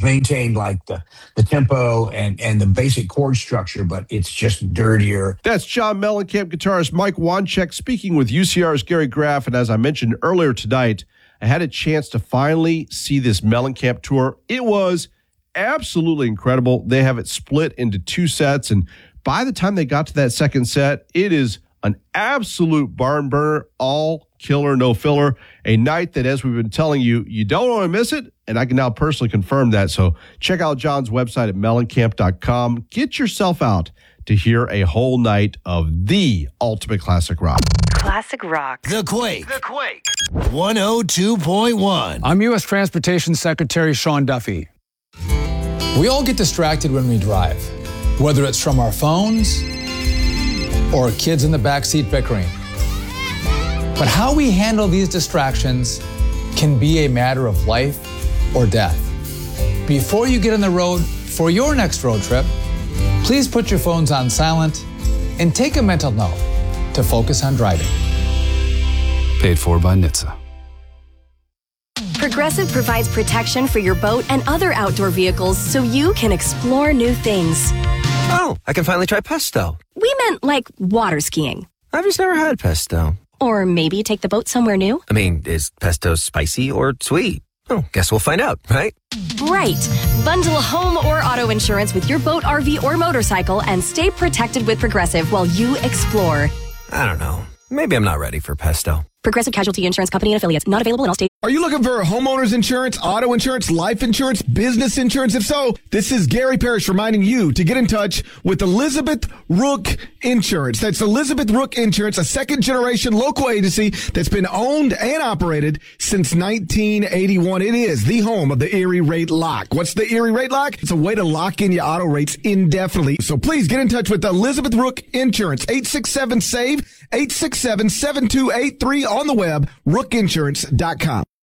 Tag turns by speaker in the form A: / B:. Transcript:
A: maintained like the tempo and the basic chord structure, but it's just dirtier.
B: That's John Mellencamp guitarist Mike Wanchek speaking with UCR's Gary Graff. And as I mentioned earlier tonight, I had a chance to finally see this Mellencamp tour. It was absolutely incredible. They have it split into 2 sets, and by the time they got to that second set, it is an absolute barn burner, all killer, no filler. A night that, as we've been telling you, you don't want to miss it, and I can now personally confirm that. So check out John's website at mellencamp.com. Get yourself out to hear a whole night of the ultimate classic rock.
C: Classic rock.
D: The Quake. 102.1.
E: I'm U.S. Transportation Secretary Sean Duffy. We all get distracted when we drive, whether it's from our phones or kids in the backseat bickering. But how we handle these distractions can be a matter of life or death. Before you get on the road for your next road trip, please put your phones on silent and take a mental note to focus on driving.
F: Paid for by NHTSA.
C: Progressive provides protection for your boat and other outdoor vehicles so you can explore new things.
G: Oh, I can finally try pesto.
C: We meant like water skiing.
G: I've just never had pesto.
C: Or maybe take the boat somewhere new.
G: I mean, is pesto spicy or sweet? Oh, guess we'll find out, right?
C: Right. Bundle home or auto insurance with your boat, RV, or motorcycle and stay protected with Progressive while you explore.
G: I don't know. Maybe I'm not ready for pesto.
C: Progressive Casualty Insurance Company and Affiliates. Not available in all states.
H: Are you looking for homeowner's insurance, auto insurance, life insurance, business insurance? If so, this is Gary Parrish reminding you to get in touch with Elizabeth Rook Insurance. That's Elizabeth Rook Insurance, a second-generation local agency that's been owned and operated since 1981. It is the home of the Erie Rate Lock. What's the Erie Rate Lock? It's a way to lock in your auto rates indefinitely. So please get in touch with Elizabeth Rook Insurance, 867-SAVE, 867-7283 on the web, rookinsurance.com.